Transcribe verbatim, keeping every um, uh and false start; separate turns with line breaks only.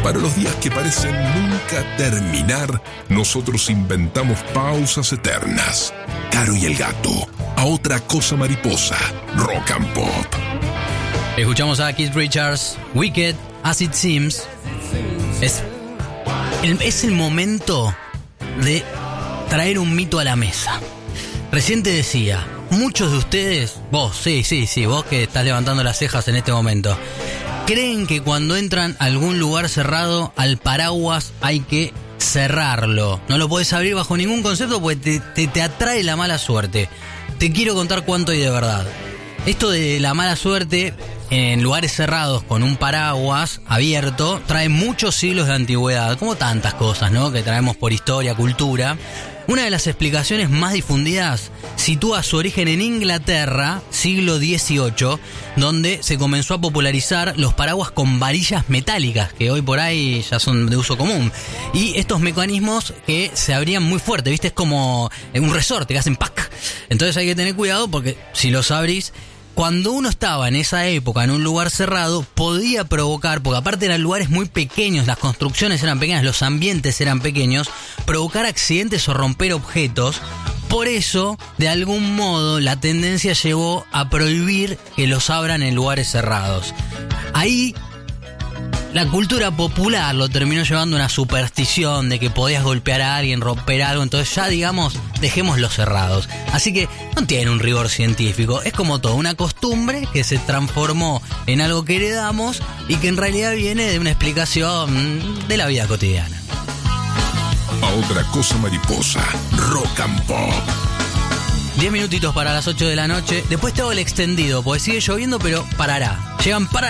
Para los días que parecen nunca terminar, nosotros inventamos pausas eternas. Caro y el Gato, a otra cosa mariposa, Rock and Pop.
Escuchamos a Keith Richards, Wicked, As It Seems. Es el, es el momento de traer un mito a la mesa. Recién te decía, muchos de ustedes, vos, sí, sí, sí, vos que estás levantando las cejas en este momento, creen que cuando entran a algún lugar cerrado, al paraguas hay que cerrarlo. No lo podés abrir bajo ningún concepto porque te, te, te atrae la mala suerte. Te quiero contar cuánto hay de verdad. Esto de la mala suerte en lugares cerrados con un paraguas abierto trae muchos siglos de antigüedad, como tantas cosas, ¿no?, que traemos por historia, cultura. Una de las explicaciones más difundidas sitúa su origen en Inglaterra, siglo dieciocho, donde se comenzó a popularizar los paraguas con varillas metálicas, que hoy por ahí ya son de uso común. Y estos mecanismos que se abrían muy fuerte, ¿viste? Es como un resorte que hacen ¡pac! Entonces hay que tener cuidado porque si los abrís, cuando uno estaba en esa época en un lugar cerrado, podía provocar, porque aparte eran lugares muy pequeños, las construcciones eran pequeñas, los ambientes eran pequeños, provocar accidentes o romper objetos. Por eso, de algún modo, la tendencia llevó a prohibir que los abran en lugares cerrados. Ahí, la cultura popular lo terminó llevando a una superstición de que podías golpear a alguien, romper algo, entonces ya, digamos, dejémoslos cerrados. Así que no tiene un rigor científico, es como todo, una costumbre que se transformó en algo que heredamos y que en realidad viene de una explicación de la vida cotidiana.
A otra cosa mariposa, Rock and Pop.
Diez minutitos para las ocho de la noche, después te hago el extendido, porque sigue lloviendo pero parará. Llegan para